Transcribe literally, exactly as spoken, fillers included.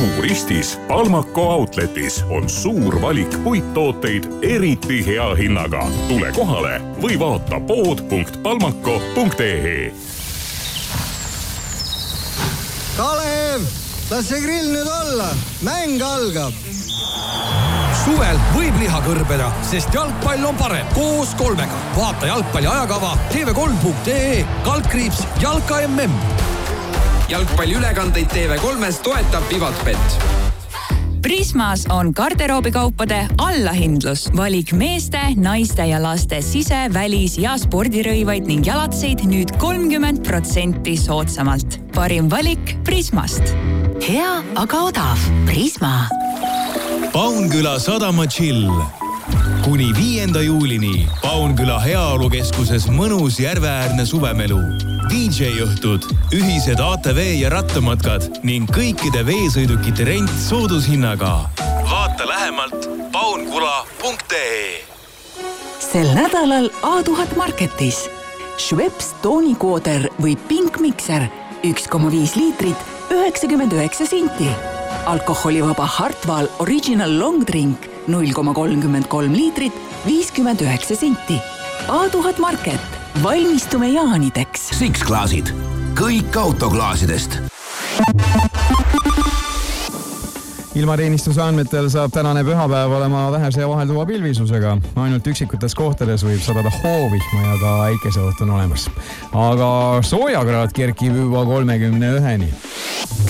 Rahuristis Palmako Outletis on suur valik puittooteid eriti hea hinnaga. Tule kohale või vaata pood punkt palmako punkt ee. Kalev, las see grill nüüd olla. Mäng algab. Suvel võib liha kõrbeda, sest jalgpall on parem koos kolmega. Vaata jalgpalli ajakava tee vee kolm punkt ee, kaldkriips Jalka M M. Jalgpalli ülekandeid tee vee kolmes toetab Vivatbet. Prismas on garderoobikaupade allahindlus. Valik meeste, naiste ja laste sise-, välis- ja spordirõivaid ning jalatseid nüüd kolmkümmend protsenti soodsamalt. Parim valik Prismast. Hea, aga odav. Prisma. Paunküla Sadama Chill. Kuni viienda juulini Paunküla Heaolukeskuses mõnus järveäärne suvemelu. D J-õhtud, ühised A T V ja rattamatkad ning kõikide veesõidukite rent soodushinnaga. Vaata lähemalt paunkula punkt ee. Sel nädalal A tuhat Marketis. Schweppes toonikooder või Pink Mixer üks koma viis liitrit üheksakümmend üheksa senti. Alkoholivaba Hartwall Original Long Drink null koma kolmkümmend kolm liitrit viiskümmend üheksa senti. A tuhat Market. Valmistume jaanideks. Six klaasid. Kõik autoklaasidest. Ilmateenistuse andmetel saab tänane pühapäev olema vähese ja vahelduva pilvisusega. Ainult üksikutes kohtades võib sadada hoovihma ja ka äikeseoht on olemas. Aga soojakraad kerkib juba kolmekümne üheni.